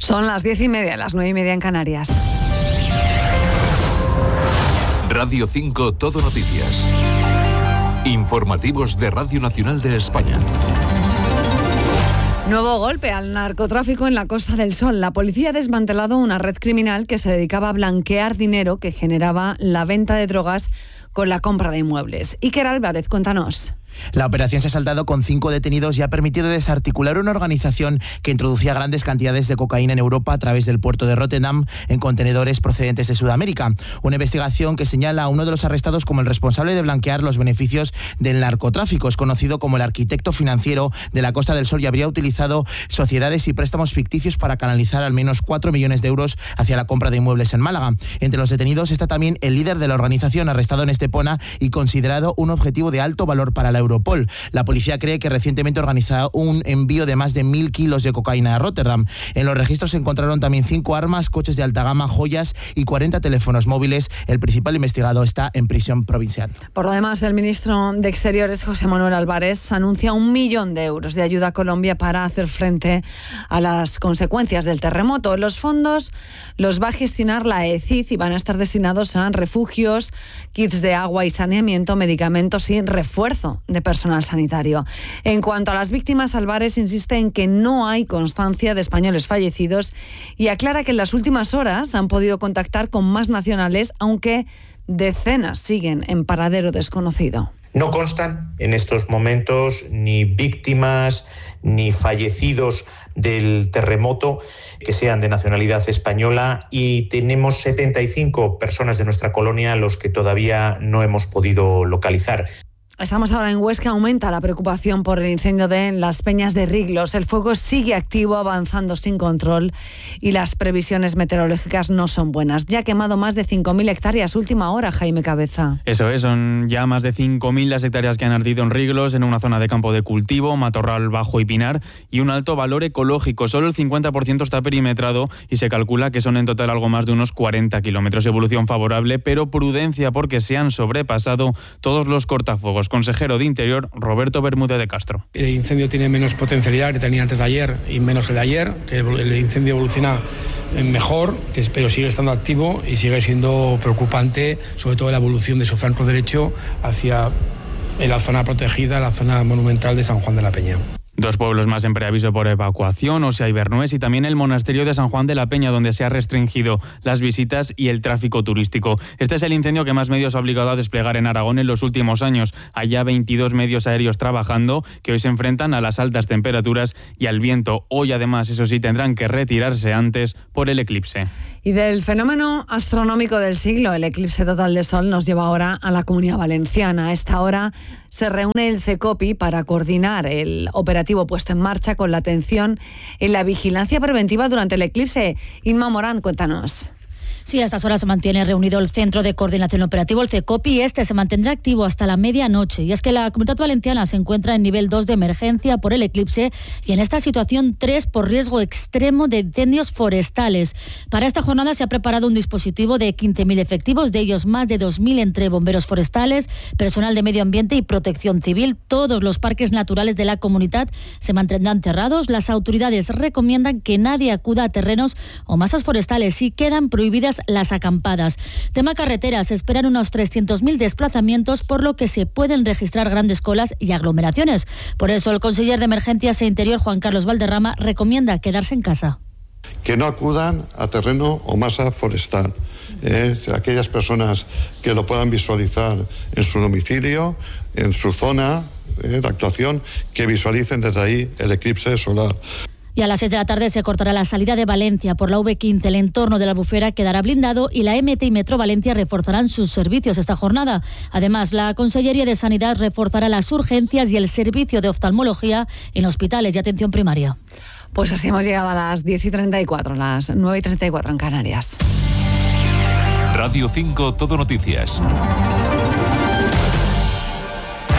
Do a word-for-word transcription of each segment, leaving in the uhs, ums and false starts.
Son las diez y media, las nueve y media en Canarias. Radio cinco Todo Noticias. Informativos de Radio Nacional de España. Nuevo golpe al narcotráfico en la Costa del Sol. La policía ha desmantelado una red criminal que se dedicaba a blanquear dinero que generaba la venta de drogas con la compra de inmuebles. Iker Álvarez, cuéntanos. La operación se ha saldado con cinco detenidos y ha permitido desarticular una organización que introducía grandes cantidades de cocaína en Europa a través del puerto de Rotterdam en contenedores procedentes de Sudamérica. Una investigación que señala a uno de los arrestados como el responsable de blanquear los beneficios del narcotráfico. Es conocido como el arquitecto financiero de la Costa del Sol y habría utilizado sociedades y préstamos ficticios para canalizar al menos cuatro millones de euros hacia la compra de inmuebles en Málaga. Entre los detenidos está también el líder de la organización, arrestado en Estepona y considerado un objetivo de alto valor para la Europol. La policía cree que recientemente organizó un envío de más de mil kilos de cocaína a Rotterdam. En los registros se encontraron también cinco armas, coches de alta gama, joyas y cuarenta teléfonos móviles. El principal investigado está en prisión provincial. Por lo demás, el ministro de Exteriores, José Manuel Álvarez, anuncia un millón de euros de ayuda a Colombia para hacer frente a las consecuencias del terremoto. Los fondos los va a gestionar la E C I D y van a estar destinados a refugios, kits de agua y saneamiento, medicamentos y refuerzo de personal sanitario. En cuanto a las víctimas, Álvarez insiste en que no hay constancia de españoles fallecidos y aclara que en las últimas horas han podido contactar con más nacionales, aunque decenas siguen en paradero desconocido. No constan en estos momentos ni víctimas ni fallecidos del terremoto que sean de nacionalidad española y tenemos setenta y cinco personas de nuestra colonia a los que todavía no hemos podido localizar. Estamos ahora en Huesca. Aumenta la preocupación por el incendio de Las Peñas de Riglos. El fuego sigue activo, avanzando sin control y las previsiones meteorológicas no son buenas. Ya ha quemado más de cinco mil hectáreas. Última hora, Jaime Cabeza. Eso es, son ya más de cinco mil las hectáreas que han ardido en Riglos, en una zona de campo de cultivo, matorral bajo y pinar, y un alto valor ecológico. Solo el cincuenta por ciento está perimetrado y se calcula que son en total algo más de unos cuarenta kilómetros. Evolución favorable, pero prudencia porque se han sobrepasado todos los cortafuegos. Consejero de Interior, Roberto Bermúdez de Castro. El incendio tiene menos potencialidad que tenía antes de ayer y menos el de ayer. El incendio evoluciona mejor, pero sigue estando activo y sigue siendo preocupante, sobre todo la evolución de su flanco derecho hacia la zona protegida, la zona monumental de San Juan de la Peña. Dos pueblos más en preaviso por evacuación, Osea y Bernués, y también el monasterio de San Juan de la Peña, donde se ha restringido las visitas y el tráfico turístico. Este es el incendio que más medios ha obligado a desplegar en Aragón en los últimos años. Hay ya veintidós medios aéreos trabajando, que hoy se enfrentan a las altas temperaturas y al viento. Hoy, además, eso sí, tendrán que retirarse antes por el eclipse. Y del fenómeno astronómico del siglo, el eclipse total de sol, nos lleva ahora a la Comunidad Valenciana. A esta hora se reúne el CECOPI para coordinar el operativo puesto en marcha con la atención en la vigilancia preventiva durante el eclipse. Inma Morán, cuéntanos. Sí, a estas horas se mantiene reunido el Centro de Coordinación Operativo, el CECOPI, y este se mantendrá activo hasta la medianoche. Y es que la Comunidad Valenciana se encuentra en nivel dos de emergencia por el eclipse y en esta situación tres por riesgo extremo de incendios forestales. Para esta jornada se ha preparado un dispositivo de quince mil efectivos, de ellos más de dos mil entre bomberos forestales, personal de medio ambiente y protección civil. Todos los parques naturales de la comunidad se mantendrán cerrados. Las autoridades recomiendan que nadie acuda a terrenos o masas forestales y quedan prohibidas las acampadas. Tema carreteras, se esperan unos trescientos mil desplazamientos, por lo que se pueden registrar grandes colas y aglomeraciones. Por eso el conseller de Emergencias e Interior, Juan Carlos Valderrama, recomienda quedarse en casa. Que no acudan a terreno o masa forestal. Eh, aquellas personas que lo puedan visualizar en su domicilio, en su zona eh, de actuación, que visualicen desde ahí el eclipse solar. Y a las seis de la tarde se cortará la salida de Valencia por la V quince. El entorno de la Albufera quedará blindado y la M T y Metro Valencia reforzarán sus servicios esta jornada. Además, la Consellería de Sanidad reforzará las urgencias y el servicio de oftalmología en hospitales y atención primaria. Pues así hemos llegado a las diez y treinta y cuatro, las nueve y treinta y cuatro en Canarias. Radio cinco Todo Noticias.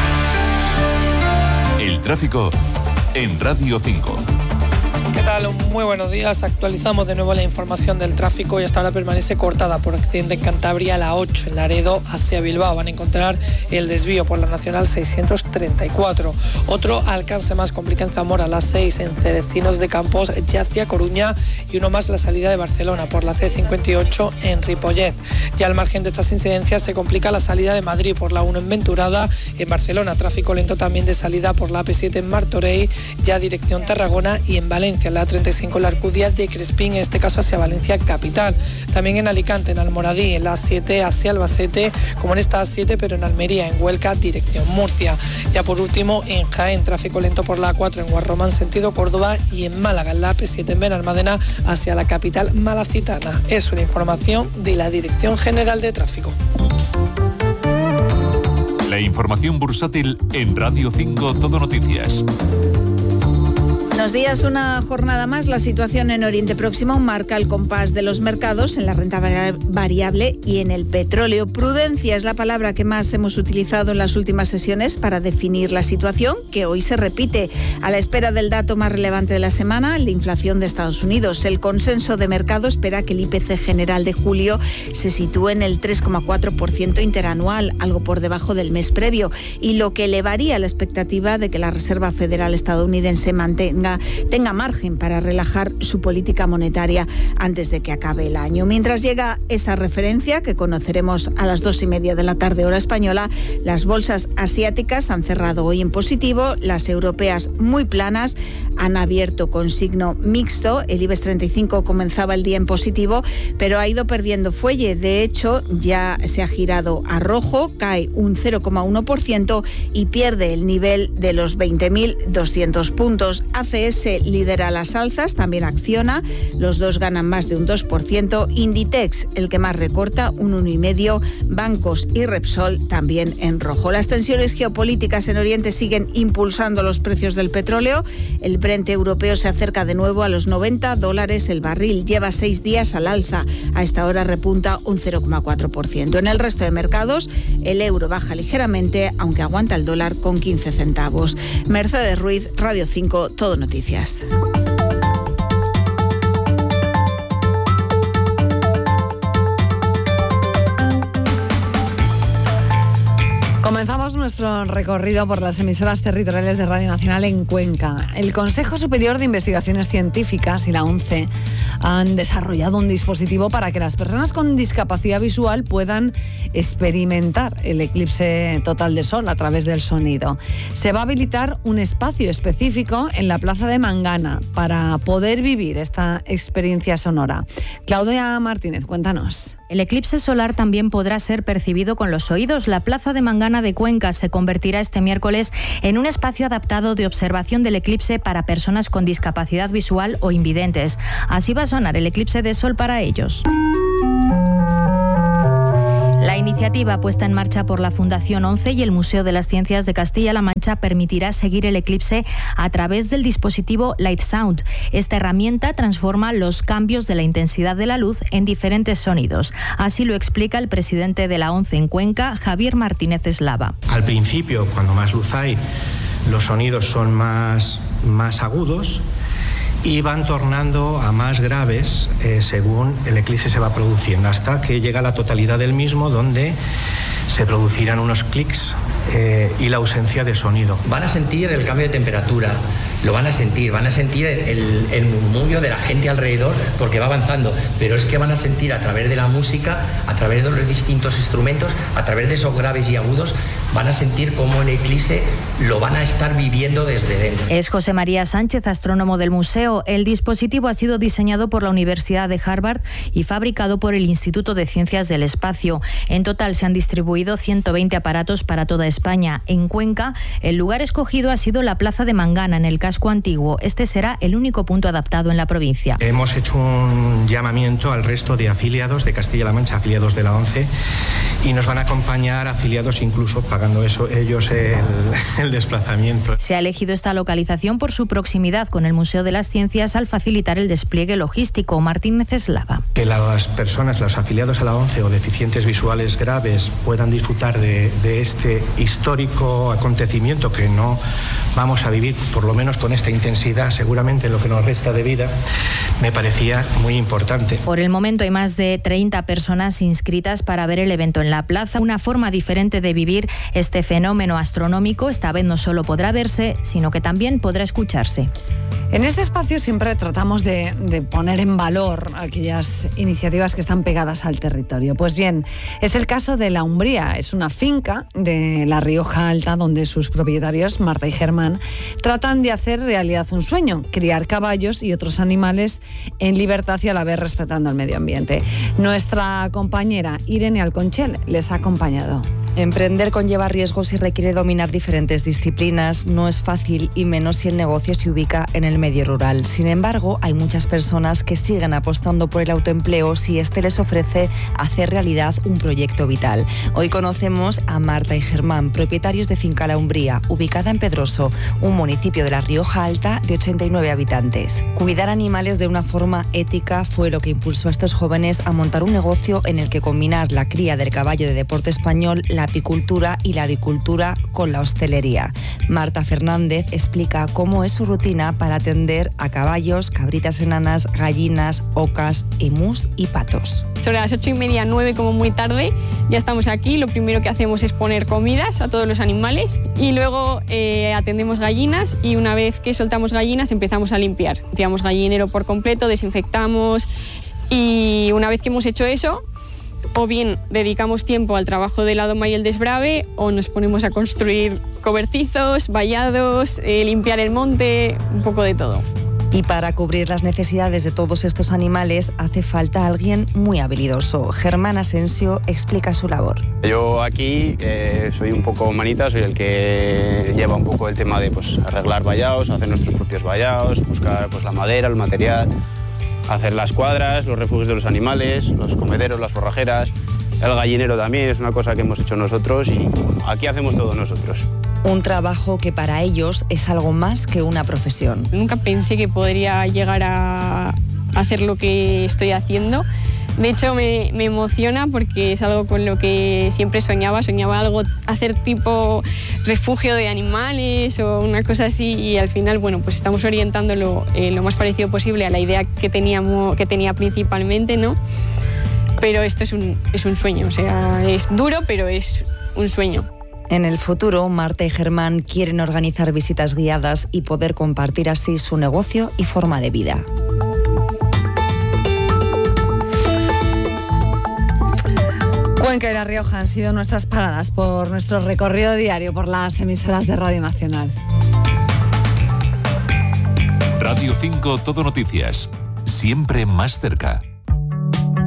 El tráfico en Radio cinco. ¿Qué tal? Muy buenos días. Actualizamos de nuevo la información del tráfico y hasta ahora permanece cortada por accidente en Cantabria a la ocho en Laredo hacia Bilbao. Van a encontrar el desvío por la Nacional seiscientos treinta y cuatro. Otro alcance más complica en Zamora a las seis en Cerecinos de Campos ya hacia Coruña y uno más la salida de Barcelona por la C cincuenta y ocho en Ripollet. Ya al margen de estas incidencias se complica la salida de Madrid por la uno en Venturada. En Barcelona tráfico lento también de salida por la A P siete en Martorell ya dirección Tarragona y en Valencia la A treinta y cinco la Alcudia de Crespín, en este caso hacia Valencia capital. También en Alicante, en Almoradí, en la A siete hacia Albacete, como en esta A siete, pero en Almería, en Huelca, dirección Murcia. Ya por último, en Jaén, tráfico lento por la A cuatro en Guarromán, sentido Córdoba, y en Málaga, en la A P siete en Benalmádena, hacia la capital malacitana. Es una información de la Dirección General de Tráfico. La información bursátil en Radio cinco Todo Noticias. Buenos días, una jornada más. La situación en Oriente Próximo marca el compás de los mercados en la renta variable y en el petróleo. Prudencia es la palabra que más hemos utilizado en las últimas sesiones para definir la situación, que hoy se repite a la espera del dato más relevante de la semana, el de inflación de Estados Unidos. El consenso de mercado espera que el I P C general de julio se sitúe en el tres coma cuatro por ciento interanual, algo por debajo del mes previo, y lo que elevaría la expectativa de que la Reserva Federal estadounidense mantenga tenga margen para relajar su política monetaria antes de que acabe el año. Mientras llega esa referencia, que conoceremos a las dos y media de la tarde hora española, las bolsas asiáticas han cerrado hoy en positivo, las europeas muy planas, han abierto con signo mixto. El IBEX treinta y cinco comenzaba el día en positivo, pero ha ido perdiendo fuelle. De hecho, ya se ha girado a rojo, cae un cero coma uno por ciento y pierde el nivel de los veinte mil doscientos puntos. A C S lidera las alzas, también Acciona, los dos ganan más de un dos por ciento. Inditex, el que más recorta, un uno coma cinco por ciento. Bancos y Repsol también en rojo. Las tensiones geopolíticas en Oriente siguen impulsando los precios del petróleo. El Brent europeo se acerca de nuevo a los noventa dólares el barril. Lleva seis días al alza. A esta hora repunta un cero coma cuatro por ciento. En el resto de mercados, el euro baja ligeramente, aunque aguanta el dólar con quince centavos. Mercedes Ruiz, Radio cinco, Todo Noticias. Comenzamos nuestro recorrido por las emisoras territoriales de Radio Nacional en Cuenca. El Consejo Superior de Investigaciones Científicas y la ONCE han desarrollado un dispositivo para que las personas con discapacidad visual puedan experimentar el eclipse total de sol a través del sonido. Se va a habilitar un espacio específico en la Plaza de Mangana para poder vivir esta experiencia sonora. Claudia Martínez, cuéntanos. El eclipse solar también podrá ser percibido con los oídos. La Plaza de Mangana de Cuenca se convertirá este miércoles en un espacio adaptado de observación del eclipse para personas con discapacidad visual o invidentes. Así va a sonar el eclipse de sol para ellos. La iniciativa puesta en marcha por la Fundación ONCE y el Museo de las Ciencias de Castilla-La Mancha permitirá seguir el eclipse a través del dispositivo Light Sound. Esta herramienta transforma los cambios de la intensidad de la luz en diferentes sonidos. Así lo explica el presidente de la ONCE en Cuenca, Javier Martínez Eslava. Al principio, cuando más luz hay, los sonidos son más, más agudos y van tornando a más graves eh, según el eclipse se va produciendo, hasta que llega a la totalidad del mismo, donde se producirán unos clics eh, y la ausencia de sonido. Van a sentir el cambio de temperatura, lo van a sentir, van a sentir el, el murmullo de la gente alrededor porque va avanzando, pero es que van a sentir a través de la música, a través de los distintos instrumentos, a través de esos graves y agudos, van a sentir cómo el eclipse lo van a estar viviendo desde dentro. Es José María Sánchez, astrónomo del museo. El dispositivo ha sido diseñado por la Universidad de Harvard y fabricado por el Instituto de Ciencias del Espacio. En total se han distribuido ciento veinte aparatos para toda España. En Cuenca, el lugar escogido ha sido la Plaza de Mangana, en el casco antiguo. Este será el único punto adaptado en la provincia. Hemos hecho un llamamiento al resto de afiliados de Castilla-La Mancha, afiliados de la ONCE, y nos van a acompañar afiliados incluso pagados pagando eso ellos el, el desplazamiento. Se ha elegido esta localización por su proximidad con el Museo de las Ciencias al facilitar el despliegue logístico. Martínez Eslava. Que las personas, los afiliados a la ONCE o deficientes visuales graves puedan disfrutar de, de este histórico acontecimiento que no vamos a vivir, por lo menos con esta intensidad, seguramente en lo que nos resta de vida, me parecía muy importante. Por el momento hay más de treinta personas inscritas para ver el evento en la plaza, una forma diferente de vivir este fenómeno astronómico. Esta vez no solo podrá verse, sino que también podrá escucharse. En este espacio siempre tratamos de, de poner en valor aquellas iniciativas que están pegadas al territorio. Pues bien, es el caso de La Umbría. Es una finca de La Rioja Alta donde sus propietarios, Marta y Germán, tratan de hacer realidad un sueño: criar caballos y otros animales en libertad y a la vez respetando el medio ambiente. Nuestra compañera Irene Alconchel les ha acompañado. Emprender conlleva riesgos y requiere dominar diferentes disciplinas. No es fácil, y menos si el negocio se ubica en el medio rural. Sin embargo, hay muchas personas que siguen apostando por el autoempleo si este les ofrece hacer realidad un proyecto vital. Hoy conocemos a Marta y Germán, propietarios de Finca La Umbría, ubicada en Pedroso, un municipio de La Rioja Alta de ochenta y nueve habitantes. Cuidar animales de una forma ética fue lo que impulsó a estos jóvenes a montar un negocio en el que combinar la cría del caballo de deporte español, la apicultura y la avicultura con la hostelería. Marta Fernández explica cómo es su rutina para atender a caballos, cabritas enanas, gallinas, ocas, emus y patos. Sobre las ocho y media, nueve como muy tarde, ya estamos aquí. Lo primero que hacemos es poner comidas a todos los animales y luego eh, atendemos gallinas, y una vez que soltamos gallinas empezamos a limpiar. Limpiamos gallinero por completo, desinfectamos, y una vez que hemos hecho eso, o bien dedicamos tiempo al trabajo de la doma y el desbrave, o nos ponemos a construir cobertizos, vallados, eh, limpiar el monte, un poco de todo. Y para cubrir las necesidades de todos estos animales hace falta alguien muy habilidoso. Germán Asensio explica su labor. Yo aquí eh, soy un poco manita, soy el que lleva un poco el tema de pues, arreglar vallados, hacer nuestros propios vallados, buscar pues, la madera, el material, hacer las cuadras, los refugios de los animales, los comederos, las forrajeras, el gallinero también es una cosa que hemos hecho nosotros, y aquí hacemos todo nosotros. Un trabajo que para ellos es algo más que una profesión. Nunca pensé que podría llegar a hacer lo que estoy haciendo. De hecho, me, me emociona porque es algo con lo que siempre soñaba. Soñaba algo, hacer tipo refugio de animales o una cosa así, y al final, bueno, pues estamos orientándolo eh, lo más parecido posible a la idea que, teníamos, que tenía principalmente, ¿no? Pero esto es un, es un sueño, o sea, es duro, pero es un sueño. En el futuro, Marta y Germán quieren organizar visitas guiadas y poder compartir así su negocio y forma de vida. Cuenca y La Rioja han sido nuestras paradas por nuestro recorrido diario por las emisoras de Radio Nacional. Radio cinco Todo Noticias, siempre más cerca.